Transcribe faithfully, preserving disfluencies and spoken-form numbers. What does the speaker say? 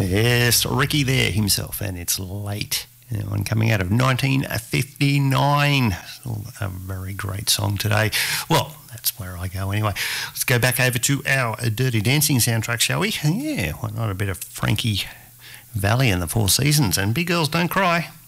Yes, Ricky there himself, and it's late. One coming out of nineteen fifty-nine. A very great song today. Well, that's where I go anyway. Let's go back over to our Dirty Dancing soundtrack, shall we? Yeah, why not a bit of Frankie Valli and the Four Seasons and Big Girls Don't Cry.